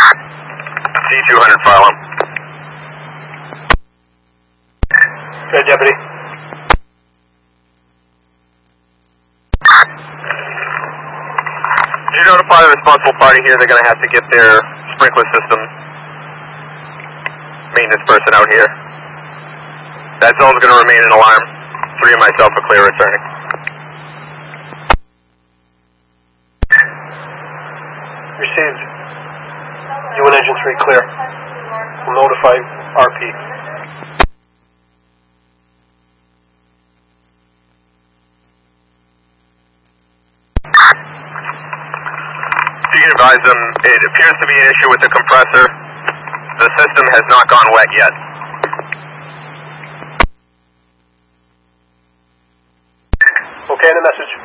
C200 file him. Good, Deputy. Did you notify the responsible party here they're going to have to get their sprinkler system maintenance person out here? That zone's going to remain an alarm. 3 and myself are clear returning. Received. You and Engine 3 clear. We'll notify RP. You can advise them, it appears to be an issue with the compressor. The system has not gone wet yet. Okay, and a message.